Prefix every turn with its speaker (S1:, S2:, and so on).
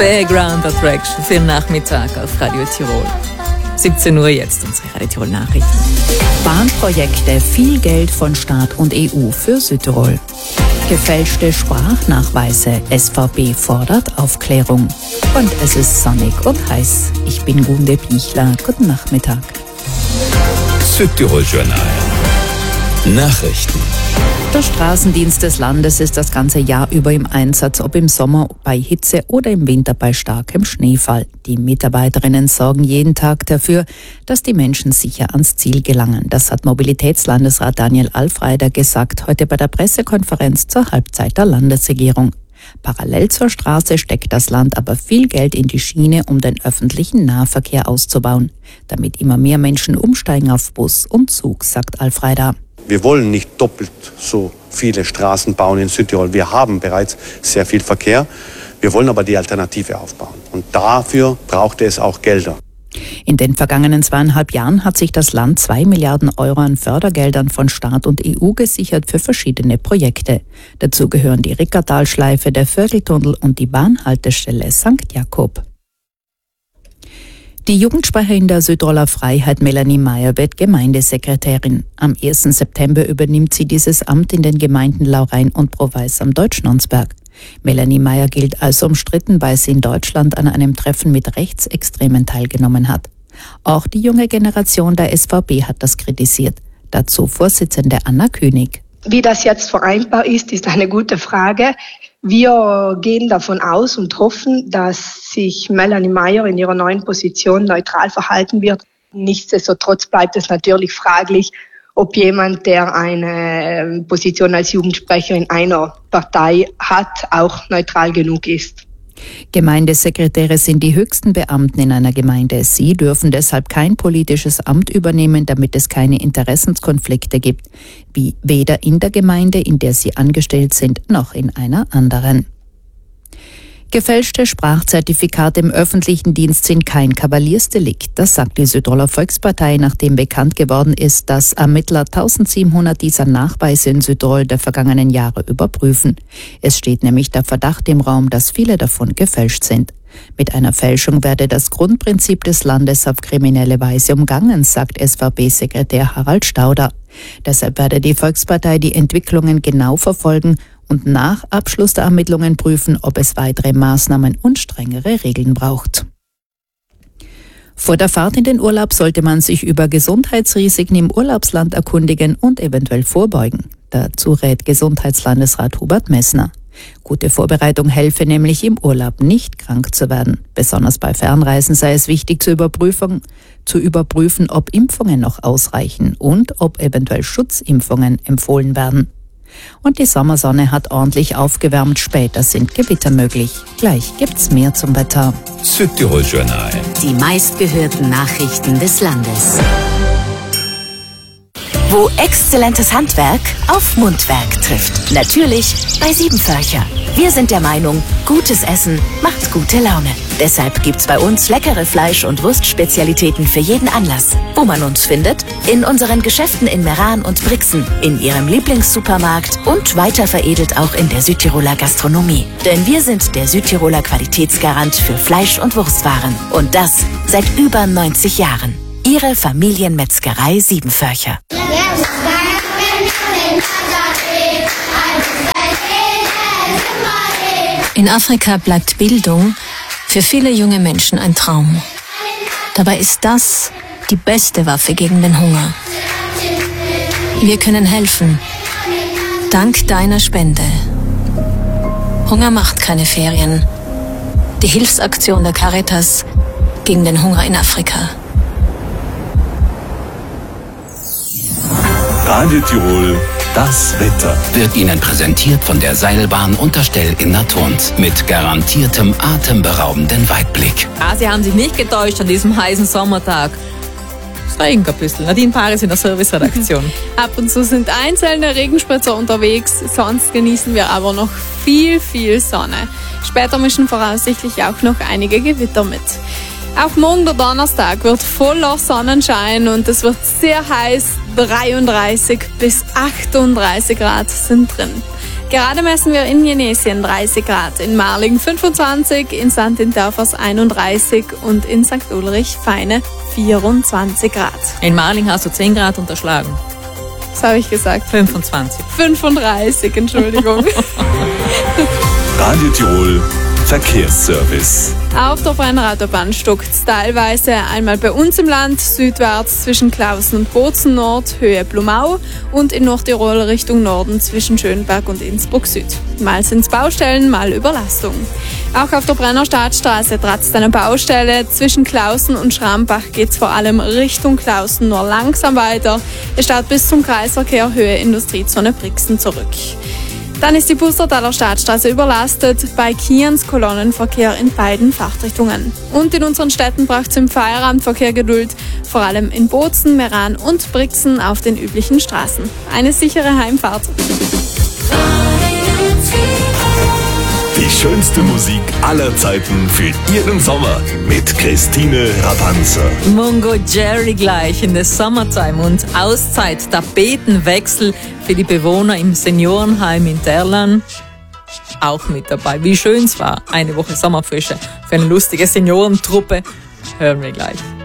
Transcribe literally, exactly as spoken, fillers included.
S1: Background Attraction für den Nachmittag auf Radio Tirol. siebzehn Uhr jetzt unsere Radio Tirol Nachrichten.
S2: Bahnprojekte, viel Geld von Staat und E U für Südtirol. Gefälschte Sprachnachweise, S V B fordert Aufklärung. Und es ist sonnig und heiß. Ich bin Gunde Pichler. Guten Nachmittag.
S3: Südtirol Journal. Nachrichten.
S2: Der Straßendienst des Landes ist das ganze Jahr über im Einsatz, ob im Sommer bei Hitze oder im Winter bei starkem Schneefall. Die Mitarbeiterinnen sorgen jeden Tag dafür, dass die Menschen sicher ans Ziel gelangen. Das hat Mobilitätslandesrat Daniel Alfreider gesagt, heute bei der Pressekonferenz zur Halbzeit der Landesregierung. Parallel zur Straße steckt das Land aber viel Geld in die Schiene, um den öffentlichen Nahverkehr auszubauen. Damit immer mehr Menschen umsteigen auf Bus und Zug, sagt Alfreider.
S4: Wir wollen nicht doppelt so viele Straßen bauen in Südtirol. Wir haben bereits sehr viel Verkehr. Wir wollen aber die Alternative aufbauen. Und dafür braucht es auch Gelder.
S2: In den vergangenen zweieinhalb Jahren hat sich das Land zwei Milliarden Euro an Fördergeldern von Staat und E U gesichert für verschiedene Projekte. Dazu gehören die Rickertalschleife, der Vierteltunnel und die Bahnhaltestelle Sankt Jakob. Die Jugendsprecherin der Südtiroler Freiheit, Melanie Meyer, wird Gemeindesekretärin. Am ersten September übernimmt sie dieses Amt in den Gemeinden Laurein und Proweis am Deutschnonsberg. Melanie Meyer gilt als umstritten, weil sie in Deutschland an einem Treffen mit Rechtsextremen teilgenommen hat. Auch die junge Generation der S V B hat das kritisiert. Dazu Vorsitzende Anna König.
S5: Wie das jetzt vereinbar ist, ist eine gute Frage. Wir gehen davon aus und hoffen, dass sich Melanie Meyer in ihrer neuen Position neutral verhalten wird. Nichtsdestotrotz bleibt es natürlich fraglich, ob jemand, der eine Position als Jugendsprecherin einer Partei hat, auch neutral genug ist.
S2: Gemeindesekretäre sind die höchsten Beamten in einer Gemeinde. Sie dürfen deshalb kein politisches Amt übernehmen, damit es keine Interessenskonflikte gibt, wie weder in der Gemeinde, in der sie angestellt sind, noch in einer anderen. Gefälschte Sprachzertifikate im öffentlichen Dienst sind kein Kavaliersdelikt. Das sagt die Südtiroler Volkspartei, nachdem bekannt geworden ist, dass Ermittler eintausendsiebenhundert dieser Nachweise in Südtirol der vergangenen Jahre überprüfen. Es steht nämlich der Verdacht im Raum, dass viele davon gefälscht sind. Mit einer Fälschung werde das Grundprinzip des Landes auf kriminelle Weise umgangen, sagt S V B-Sekretär Harald Stauder. Deshalb werde die Volkspartei die Entwicklungen genau verfolgen und nach Abschluss der Ermittlungen prüfen, ob es weitere Maßnahmen und strengere Regeln braucht. Vor der Fahrt in den Urlaub sollte man sich über Gesundheitsrisiken im Urlaubsland erkundigen und eventuell vorbeugen. Dazu rät Gesundheitslandesrat Hubert Messner. Gute Vorbereitung helfe nämlich im Urlaub nicht krank zu werden. Besonders bei Fernreisen sei es wichtig zu überprüfen, zu überprüfen, ob Impfungen noch ausreichen und ob eventuell Schutzimpfungen empfohlen werden. Und die Sommersonne hat ordentlich aufgewärmt. Später sind Gewitter möglich. Gleich gibt's mehr zum Wetter.
S3: Südtirol Journal.
S6: Die meistgehörten Nachrichten des Landes. Wo exzellentes Handwerk auf Mundwerk trifft. Natürlich bei Siebenförcher. Wir sind der Meinung, gutes Essen macht gute Laune. Deshalb gibt's bei uns leckere Fleisch- und Wurstspezialitäten für jeden Anlass. Wo man uns findet? In unseren Geschäften in Meran und Brixen, in ihrem Lieblingssupermarkt und weiter veredelt auch in der Südtiroler Gastronomie. Denn wir sind der Südtiroler Qualitätsgarant für Fleisch- und Wurstwaren. Und das seit über neunzig Jahren. Ihre Familienmetzgerei Siebenförcher.
S7: In Afrika bleibt Bildung für viele junge Menschen ein Traum. Dabei ist das die beste Waffe gegen den Hunger. Wir können helfen. Dank deiner Spende. Hunger macht keine Ferien. Die Hilfsaktion der Caritas gegen den Hunger in Afrika.
S3: Radio Tirol, das Wetter. Wird Ihnen präsentiert von der Seilbahn Unterstell in Naturns mit garantiertem atemberaubenden Weitblick.
S1: Ah, Sie haben sich nicht getäuscht an diesem heißen Sommertag. Es regnet ein bisschen. Nadine Paris in der Serviceredaktion.
S8: Ab und zu sind einzelne Regenspritzer unterwegs, sonst genießen wir aber noch viel, viel Sonne. Später mischen voraussichtlich auch noch einige Gewitter mit. Auch morgen, der Donnerstag, wird voller Sonnenschein und es wird sehr heiß. dreiunddreißig bis achtunddreißig Grad sind drin. Gerade messen wir in Jenesien dreißig Grad, in Marling fünfundzwanzig, in Sankt Dörfers einunddreißig und in Sankt Ulrich feine vierundzwanzig Grad.
S1: In Marling hast du zehn Grad unterschlagen.
S8: Was habe ich gesagt?
S1: fünfundzwanzig.
S8: fünfunddreißig, Entschuldigung.
S9: Radio Tirol Verkehrsservice.
S8: Auf der Brenner-Autobahn stockt es teilweise einmal bei uns im Land südwärts zwischen Klausen und Bozen Nord, Höhe Blumau und in Nordtirol Richtung Norden zwischen Schönberg und Innsbruck Süd. Mal sind es Baustellen, mal Überlastung. Auch auf der Brenner Stadtstraße trotz einer Baustelle zwischen Klausen und Schrambach geht es vor allem Richtung Klausen nur langsam weiter. Es startet bis zum Kreisverkehr Höhe Industriezone Brixen zurück. Dann ist die Pustertaler Stadtstraße überlastet, bei Kians Kolonnenverkehr in beiden Fahrtrichtungen. Und in unseren Städten braucht es im Feierabendverkehr Geduld, vor allem in Bozen, Meran und Brixen auf den üblichen Straßen. Eine sichere Heimfahrt.
S9: Die schönste Musik aller Zeiten für Ihren Sommer mit Christine Rapanzer.
S1: Mungo Jerry gleich in der Summertime und Auszeit, Tapetenwechsel für die Bewohner im Seniorenheim in Terlan. Auch mit dabei. Wie schön es war. Eine Woche Sommerfrische für eine lustige Seniorentruppe. Hören wir gleich.